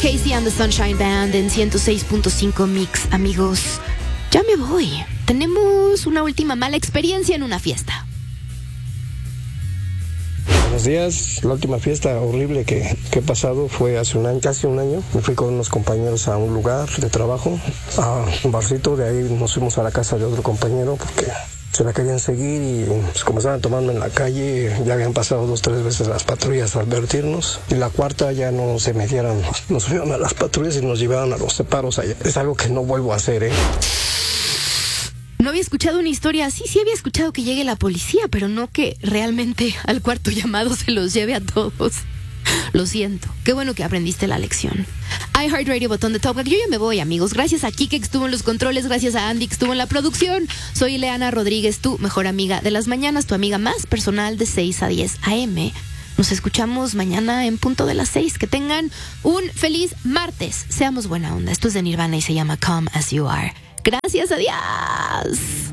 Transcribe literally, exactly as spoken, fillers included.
Casey and the Sunshine Band en ciento seis punto cinco Mix. Amigos, ya me voy. Tenemos una última mala experiencia en una fiesta. Buenos días. La última fiesta horrible que, que he pasado fue hace un año, casi un año. Me fui con unos compañeros a un lugar de trabajo, a un barcito. De ahí nos fuimos a la casa de otro compañero porque se la querían seguir y pues, como estaban tomando en la calle, ya habían pasado dos, tres veces las patrullas a advertirnos. Y la cuarta ya no se metieron, nos subieron a las patrullas y nos llevaron a los separos allá. Es algo que no vuelvo a hacer, ¿eh? No había escuchado una historia así, sí había escuchado que llegue la policía, pero no que realmente al cuarto llamado se los lleve a todos. Lo siento, qué bueno que aprendiste la lección. iHeartRadio, botón de top. Yo ya me voy, amigos. Gracias a Kike que estuvo en los controles, gracias a Andy que estuvo en la producción. Soy Ileana Rodríguez, tu mejor amiga de las mañanas, tu amiga más personal de seis a diez a eme. Nos escuchamos mañana en punto de las seis. Que tengan un feliz martes. Seamos buena onda. Esto es de Nirvana y se llama Come As You Are. Gracias, adiós.